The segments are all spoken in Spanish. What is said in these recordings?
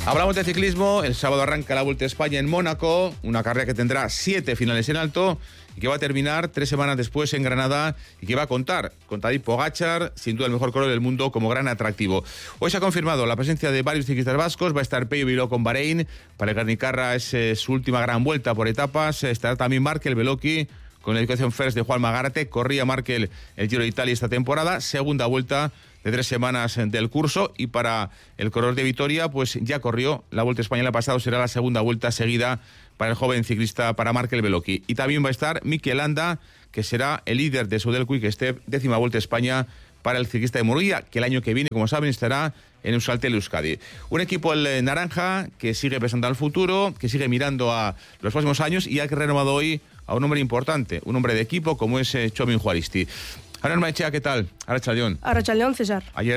Hablamos de ciclismo. El sábado arranca la Vuelta a España en Mónaco, una carrera que tendrá 7 finales en alto y que va a terminar 3 semanas después en Granada y que va a contar con Tadej Pogačar, sin duda el mejor corredor del mundo, como gran atractivo. Hoy se ha confirmado la presencia de varios ciclistas vascos. Va a estar Pello Bilbao con Bahrein. Para el Garnicarra es su última gran vuelta por etapas. Estará también Markel Beloki con la Education First de Juan Magárate. Corría Markel el Giro de Italia esta temporada. Segunda vuelta de 3 semanas del curso, y para el corredor de Vitoria, pues ya corrió la Vuelta Española pasado, será la segunda vuelta seguida para el joven ciclista, para Markel Beloki. Y también va a estar Mikel Landa, que será el líder de Soudal Quick Step, 10ª Vuelta a España para el ciclista de Murguía, que el año que viene, como saben, estará en Euskaltel Euskadi. Un equipo, el naranja, que sigue pensando al futuro, que sigue mirando a los próximos años y ha renovado hoy a un hombre importante, un hombre de equipo como es Txomin Juaristi. Ana Maechea, ¿qué tal? Arratsaldeon. Arratsaldeon, César. Ayer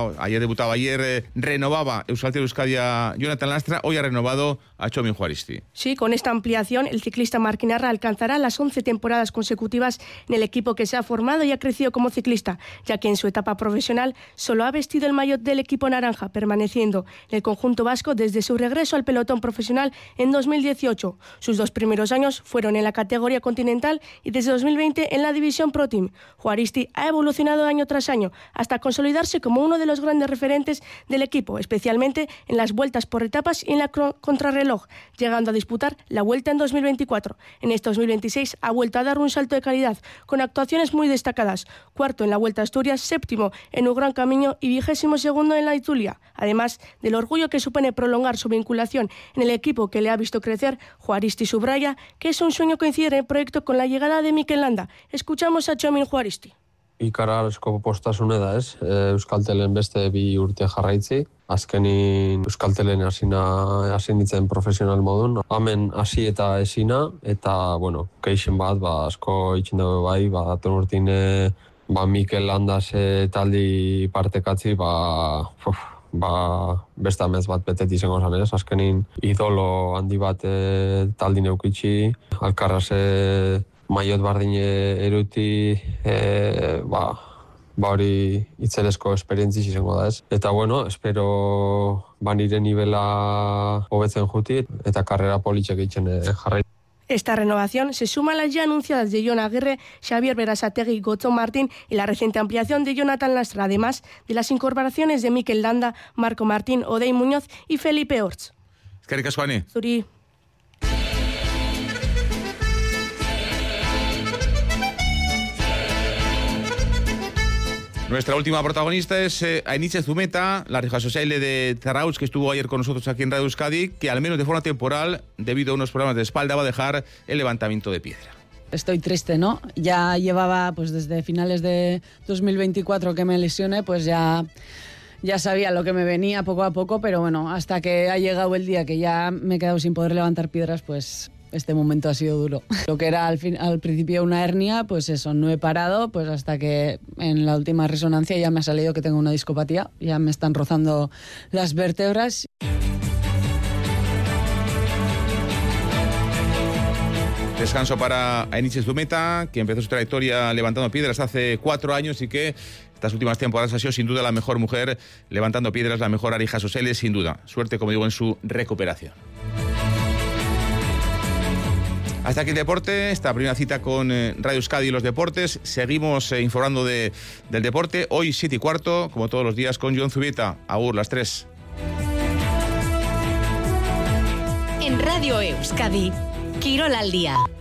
renovaba Euskaltel Euskadi a Jonathan Lastra, hoy ha renovado a Txomin Juaristi. Sí, con esta ampliación, el ciclista marquinarra alcanzará las 11 temporadas consecutivas en el equipo que se ha formado y ha crecido como ciclista, ya que en su etapa profesional solo ha vestido el maillot del equipo naranja, permaneciendo en el conjunto vasco desde su regreso al pelotón profesional en 2018. Sus 2 primeros años fueron en la categoría continental y desde 2020 en la división Pro Team. Juaristi ha evolucionado año tras año hasta consolidarse como uno de los grandes referentes del equipo, especialmente en las vueltas por etapas y en la contrarreloj, llegando a disputar la Vuelta en 2024. En este 2026 ha vuelto a dar un salto de calidad, con actuaciones muy destacadas: 4º en la Vuelta a Asturias, 7º en un Gran Camino y 22º en la Itulia. Además del orgullo que supone prolongar su vinculación en el equipo que le ha visto crecer, Juaristi subraya que es un sueño coincidir en el proyecto con la llegada de Mikel Landa. Escuchamos a Txomin Juaristi. Ikarasko postasune da, ez? Euskaltelen beste 2 urte jarraitzi. Azkenin Euskaltelen hasi nintzen profesional modun. Hemen hasi eta esina, eta, bueno, keixen bat, asko itxin dago bai, datorren urtin Mikel Landa taldi partekatzi, beste amez bat betet izango zan, ez? Azkenin idolo handi bat taldi neukitzi, Alkarrase maillot bardine eruti, hori itzelesko esperientziz izango da, ez? Eta, bueno, espero nire nivela hobetzen juti eta karrera politxek egiten jarrai. Esta renovación se suma a las ya anunciadas de Jon Aguirre, Xavier Berasategui, Gotzon Martín y la reciente ampliación de Jonathan Lastra, además de las incorporaciones de Mikel Landa, Marco Martín, Odei Muñoz y Felipe Orts. Eskerrik asko, Ani. Zuri. Nuestra última protagonista es Ainitxe Zumeta, la responsable de Zarautz, que estuvo ayer con nosotros aquí en Radio Euskadi, que al menos de forma temporal, debido a unos problemas de espalda, va a dejar el levantamiento de piedra. Estoy triste, ¿no? Ya llevaba, pues desde finales de 2024 que me lesioné, pues ya sabía lo que me venía poco a poco, pero bueno, hasta que ha llegado el día que ya me he quedado sin poder levantar piedras, pues este momento ha sido duro. Lo que era al principio una hernia, pues eso, no he parado, pues hasta que en la última resonancia ya me ha salido que tengo una discopatía, ya me están rozando las vértebras. Descanso para Ainitxe Zumeta, que empezó su trayectoria levantando piedras hace 4 años y que estas últimas temporadas ha sido sin duda la mejor mujer levantando piedras, la mejor Arija Sosele, sin duda. Suerte, como digo, en su recuperación. Hasta aquí el deporte, esta primera cita con Radio Euskadi y los deportes. Seguimos informando del deporte. Hoy 7:15, como todos los días, con Jon Zubieta. Agur, las 3. En Radio Euskadi, Kirol al día.